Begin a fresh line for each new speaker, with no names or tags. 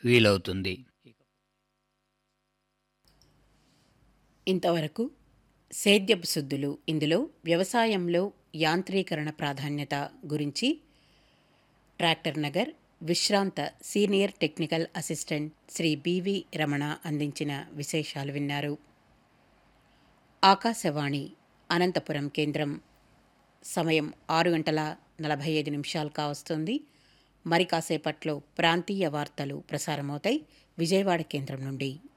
వీలవుతుంది.
ఇంతవరకు సేద్యపు శుద్ధులు, ఇందులో వ్యవసాయంలో యాంత్రీకరణ ప్రాధాన్యత గురించి ట్రాక్టర్ నగర్ విశ్రాంత senior technical assistant Shri BV Ramana అందించిన విశేషాలు విన్నారు. ఆకాశవాణి అనంతపురం కేంద్రం. సమయం 6:45 కావస్తుంది. మరి కాసేపట్లో ప్రాంతీయ వార్తలు ప్రసారమవుతాయి విజయవాడ కేంద్రం నుండి.